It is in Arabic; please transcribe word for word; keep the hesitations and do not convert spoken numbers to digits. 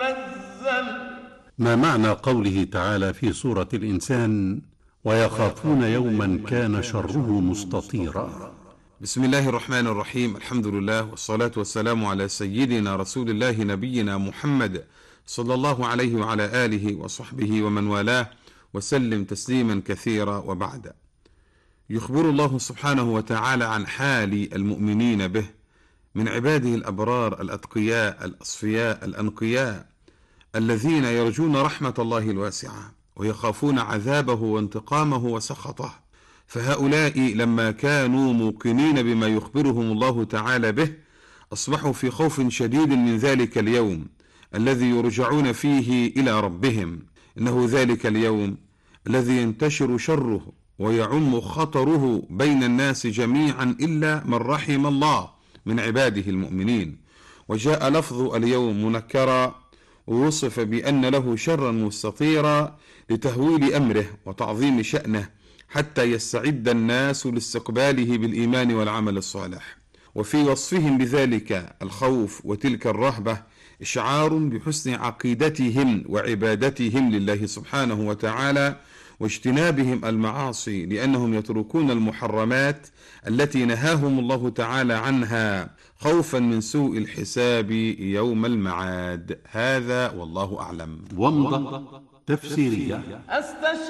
منزل. ما معنى قوله تعالى في سورة الإنسان ويخافون يوما كان شره مستطيرا؟ بسم الله الرحمن الرحيم. الحمد لله والصلاة والسلام على سيدنا رسول الله نبينا محمد صلى الله عليه وعلى آله وصحبه ومن والاه وسلم تسليما كثيرا. وبعد، يخبر الله سبحانه وتعالى عن حال المؤمنين به من عباده الأبرار الأتقياء الأصفياء الأنقياء الذين يرجون رحمة الله الواسعة ويخافون عذابه وانتقامه وسخطه. فهؤلاء لما كانوا موقنين بما يخبرهم الله تعالى به أصبحوا في خوف شديد من ذلك اليوم الذي يرجعون فيه إلى ربهم. إنه ذلك اليوم الذي ينتشر شره ويعم خطره بين الناس جميعا إلا من رحم الله من عباده المؤمنين. وجاء لفظ اليوم منكرا ووصف بأن له شرا مستطيرا لتهويل أمره وتعظيم شأنه حتى يستعد الناس لاستقباله بالإيمان والعمل الصالح. وفي وصفهم بذلك الخوف وتلك الرهبة إشعار بحسن عقيدتهم وعبادتهم لله سبحانه وتعالى واجتنابهم المعاصي، لأنهم يتركون المحرمات التي نهاهم الله تعالى عنها خوفا من سوء الحساب يوم المعاد. هذا والله أعلم. ومضة تفسيرية.